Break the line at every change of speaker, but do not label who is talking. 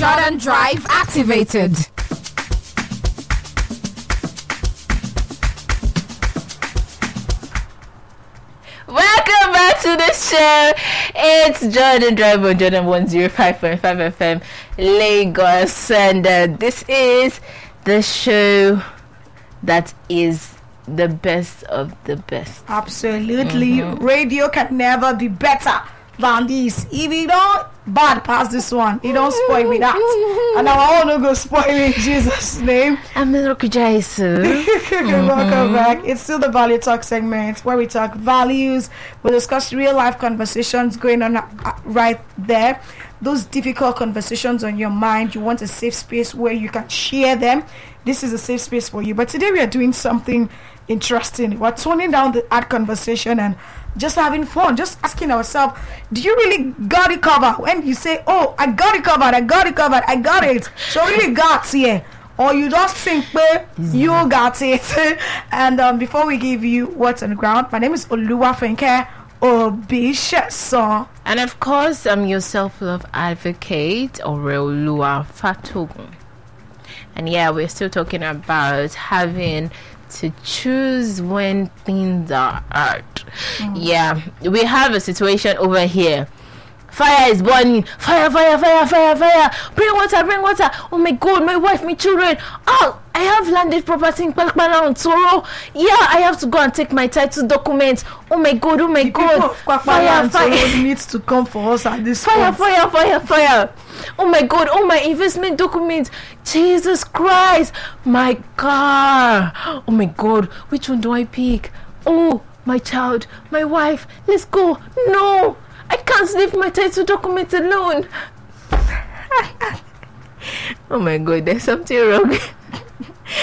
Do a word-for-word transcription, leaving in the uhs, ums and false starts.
Jordan Drive activated.
Welcome back to the show. It's Jordan Drive on Jordan one oh five point five F M Lagos, and uh, this is the show that is the best of the best.
Absolutely.
Mm-hmm.
Radio can never be better than this. If you don't bad past this one, you don't spoil me that. And I want to go spoil me in Jesus' name.
I'm Melody Jaisu.
Mm-hmm. Welcome back. It's still the Value Talk segment where we talk values. We discuss real life conversations going on uh, right there. Those difficult conversations on your mind. You want a safe space where you can share them. This is a safe space for you. But today we are doing something interesting. We're toning down the hard conversation and just having fun, just asking ourselves, do you really got it covered? When you say, oh, I got it covered, I got it covered, I got it. So really got here. Or you just think, well, you got it. And um, before we give you what's on the ground, my name is Oluwafenke Obisheso.
And of course, I'm your self-love advocate, Oreoluwa Fatogun. And yeah, we're still talking about having to choose when things are hard. Mm. Yeah, we have a situation over here. Fire is burning. Fire, fire, fire, fire, fire. Bring water, bring water. Oh my God, my wife, my children. Oh, I have landed property in Kwakpala on Toro. Yeah, I have to go and take my title documents. Oh my God, oh my
the
God.
Fire, fire needs to come for us at this
fire,
point.
Fire, fire, fire, fire. Oh my God, oh my investment documents. Jesus Christ. My car. Oh my God, which one do I pick? Oh, my child, my wife. Let's go. No. I can't leave my title document alone. Oh my God, there's something wrong.